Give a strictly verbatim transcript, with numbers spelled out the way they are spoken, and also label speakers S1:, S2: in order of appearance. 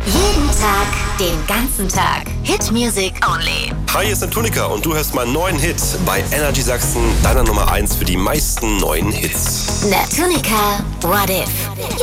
S1: Jeden Tag, den ganzen Tag. Hit Music Only.
S2: Hi, hier ist Antonika und du hörst meinen neuen Hit bei Energy Sachsen, deiner Nummer eins für die meisten neuen Hits.
S1: Antonika, What If?